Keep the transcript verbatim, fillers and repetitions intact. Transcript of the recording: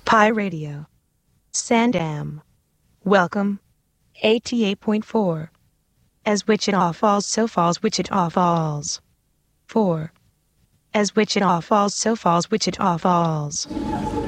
Pi Radio. Sandam. Welcome. eighty-eight point four. As Wichita Falls, so falls Wichita Falls. four. As Wichita Falls, so falls Wichita Falls.